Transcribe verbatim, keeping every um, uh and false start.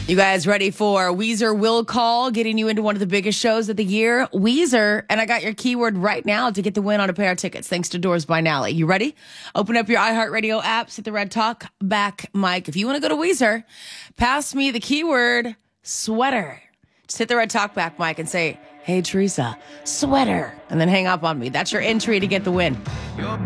You guys ready for Weezer Will Call, getting you into one of the biggest shows of the year? Weezer, and I got your keyword right now to get the win on a pair of tickets, thanks to Doors by Nally. You ready? Open up your iHeartRadio apps, hit the red talk back mic. If you want to go to Weezer, pass me the keyword sweater. Just hit the red talk back mic and say, hey, Teresa, sweater, and then hang up on me. That's your entry to get the win.